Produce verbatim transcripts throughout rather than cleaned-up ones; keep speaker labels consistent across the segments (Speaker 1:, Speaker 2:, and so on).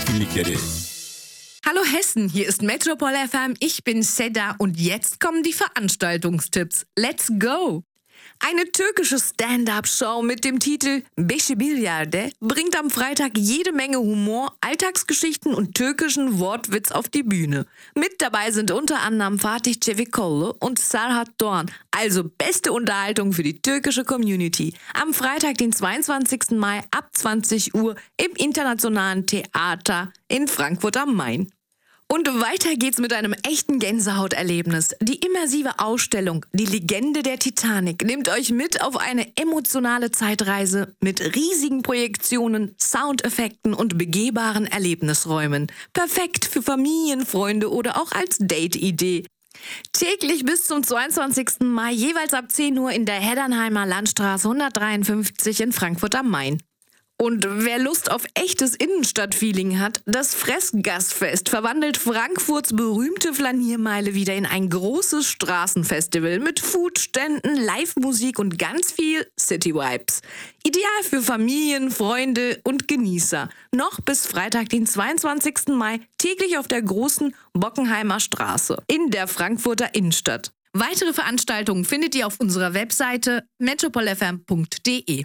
Speaker 1: etkinlikleri.
Speaker 2: Hallo Hessen, hier ist Metropol F M, ich bin Seda und jetzt kommen die Veranstaltungstipps. Let's go! Eine türkische Stand-up-Show mit dem Titel Beşi bir Yerde bringt am Freitag jede Menge Humor, Alltagsgeschichten und türkischen Wortwitz auf die Bühne. Mit dabei sind unter anderem Fatih Çevikoğlu und Serhat Doğan. Also beste Unterhaltung für die türkische Community. Am Freitag, den zweiundzwanzigsten Mai ab zwanzig Uhr im Internationalen Theater in Frankfurt am Main. Und weiter geht's mit einem echten Gänsehauterlebnis. Die immersive Ausstellung Die Legende der Titanic nimmt euch mit auf eine emotionale Zeitreise mit riesigen Projektionen, Soundeffekten und begehbaren Erlebnisräumen. Perfekt für Familien, Freunde oder auch als Date-Idee. Täglich bis zum zweiundzwanzigsten Mai jeweils ab zehn Uhr in der Heddernheimer Landstraße hundertdreiundfünfzig in Frankfurt am Main. Und wer Lust auf echtes Innenstadtfeeling hat, das Fressgastfest verwandelt Frankfurts berühmte Flaniermeile wieder in ein großes Straßenfestival mit Foodständen, Live-Musik und ganz viel City-Vibes. Ideal für Familien, Freunde und Genießer. Noch bis Freitag, den zweiundzwanzigsten Mai, täglich auf der großen Bockenheimer Straße in der Frankfurter Innenstadt. Weitere Veranstaltungen findet ihr auf unserer Webseite metropol f m punkt d e.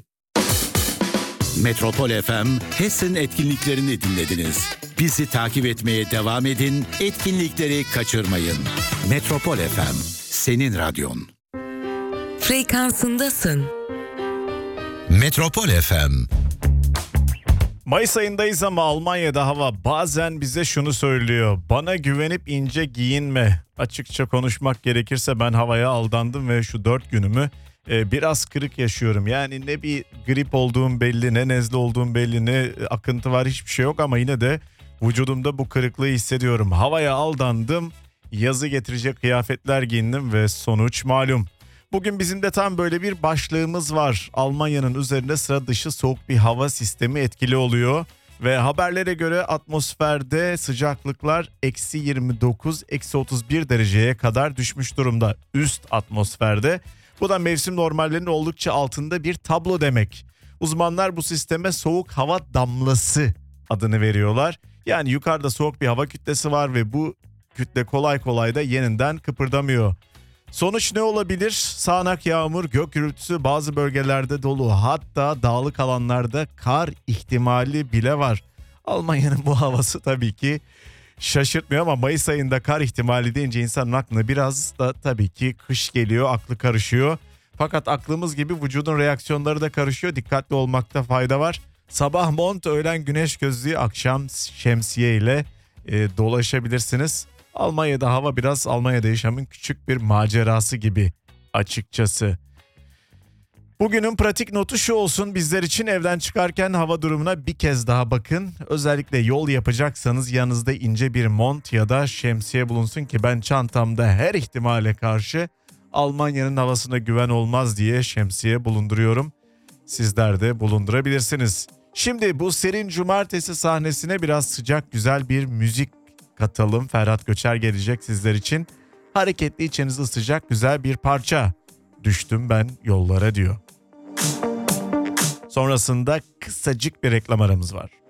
Speaker 1: Metropol F M, Hessen etkinliklerini dinlediniz. Bizi takip etmeye devam edin, etkinlikleri kaçırmayın. Metropol F M, senin radyon.
Speaker 3: Frekansındasın.
Speaker 1: Metropol F M.
Speaker 4: Mayıs ayındayız ama Almanya'da hava bazen bize şunu söylüyor. Bana güvenip ince giyinme. Açıkça konuşmak gerekirse ben havaya aldandım ve şu dört günümü e, biraz kırık yaşıyorum. Yani ne bir grip olduğum belli, ne nezle olduğum belli, ne akıntı var, hiçbir şey yok ama yine de vücudumda bu kırıklığı hissediyorum. Havaya aldandım, yazı getirecek kıyafetler giyindim ve sonuç malum. Bugün bizim de tam böyle bir başlığımız var. Almanya'nın üzerinde sıra dışı soğuk bir hava sistemi etkili oluyor. Ve haberlere göre atmosferde sıcaklıklar eksi yirmi dokuz, eksi otuz bir dereceye kadar düşmüş durumda üst atmosferde. Bu da mevsim normallerinin oldukça altında bir tablo demek. Uzmanlar bu sisteme soğuk hava damlası adını veriyorlar. Yani yukarıda soğuk bir hava kütlesi var ve bu kütle kolay kolay da yeniden kıpırdamıyor. Sonuç ne olabilir? Sağanak yağmur, gök gürültüsü, bazı bölgelerde dolu, hatta dağlık alanlarda kar ihtimali bile var. Almanya'nın bu havası tabii ki şaşırtmıyor ama Mayıs ayında kar ihtimali deyince insanın aklına biraz da tabii ki kış geliyor, aklı karışıyor. Fakat aklımız gibi vücudun reaksiyonları da karışıyor, dikkatli olmakta fayda var. Sabah mont, öğlen güneş gözlüğü, akşam şemsiye ile e, dolaşabilirsiniz. Almanya'da hava biraz Almanya'da yaşamın küçük bir macerası gibi açıkçası. Bugünün pratik notu şu olsun: bizler için evden çıkarken hava durumuna bir kez daha bakın. Özellikle yol yapacaksanız yanınızda ince bir mont ya da şemsiye bulunsun ki ben çantamda her ihtimale karşı Almanya'nın havasına güven olmaz diye şemsiye bulunduruyorum. Sizler de bulundurabilirsiniz. Şimdi bu serin cumartesi sahnesine biraz sıcak güzel bir müzik katalım. Ferhat Göçer gelecek sizler için. Hareketli, içinizi ısıtacak güzel bir parça. Düştüm ben yollara diyor. Sonrasında kısacık bir reklam aramız var.